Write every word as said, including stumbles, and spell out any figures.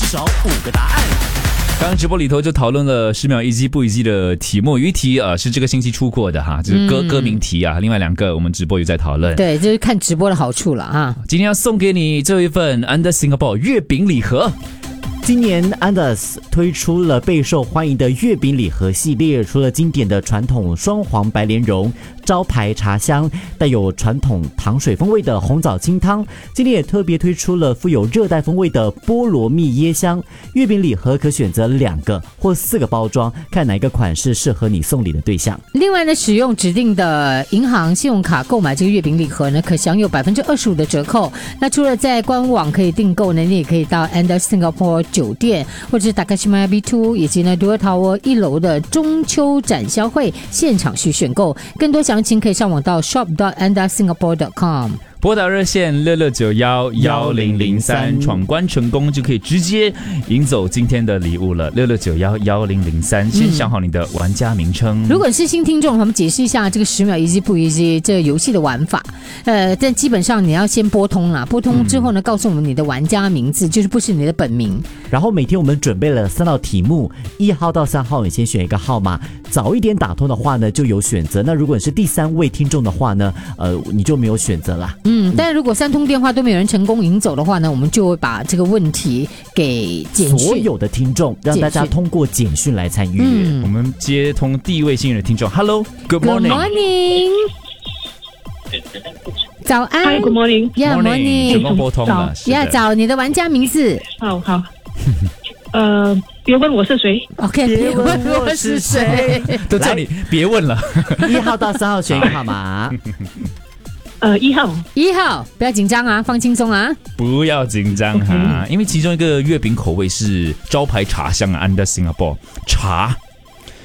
找五个答案。刚刚直播里头就讨论了十秒一击不一击的题目，有一题呃是这个星期出过的哈，就是歌、嗯、歌名题啊。另外两个我们直播有在讨论， 对，就是看直播的好处了啊。 今天要送给你这一份 Under Singapore 月饼礼盒。 今年 Andes 推出了备受欢迎的月饼礼盒系列，除了经典的传统双黄白莲蓉、招牌茶香，带有传统糖水风味的红枣清汤，今年也特别推出了富有热带风味的菠萝蜜椰香。月饼礼盒可选择两个或四个包装，看哪一个款式适合你送礼的对象。 另外呢，使用指定的银行信用卡购买这个月饼礼盒呢，可享有百分之二十五的折扣。那除了在官网可以订购呢，你也可以到 Under Singapore酒店或者是 Takashimaya B 二 以及呢 Dua Tower 一楼的中秋展销会现场去选购。更多详情可以上网到 shop dot under singapore dot com。 拨打热线六六九一一零零三，闯关成功就可以直接赢走今天的礼物了。六六九一一零零三，先想好你的玩家名称。 如果是新听众，我们解释一下这个十秒一击不一击这个游戏的玩法。呃，但基本上你要先拨通啦，拨通之后呢，告诉我们你的玩家名字，就是不是你的本名。 然后每天我们准备了三道题目，一号到三号你先选一个号码，早一点打通的话呢就有选择。那如果你是第三位听众的话呢，呃，你就没有选择啦。 嗯，但如果三通电话都没有人成功赢走的话呢，我们就会把这个问题给简讯所有的听众，让大家通过简讯来参与。 嗯、我们接通第一位幸运的听众 ，Hello， Good morning， Good morning， 早安 ，Hi Good morning， Yeah morning， 成功拨通了， 要找你的玩家名字。 好好，呃，别问我是谁 ，OK， 别问我是谁， 都叫你别问了。 一号到三号选一个号码。 呃，一号， 一号，不要紧张啊，放轻松啊， 不要紧张哈，因为其中一个月饼口味是招牌茶香啊 ，Under Singapore 茶